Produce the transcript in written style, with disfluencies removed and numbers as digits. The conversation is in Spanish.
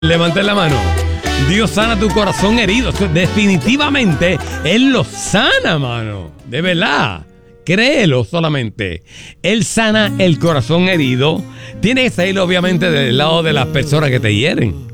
Levanten la mano. Dios sana tu corazón herido. Definitivamente Él lo sana, mano. De verdad. Créelo solamente. Él sana el corazón herido. Tiene que salir obviamente del lado de las personas que te hieren.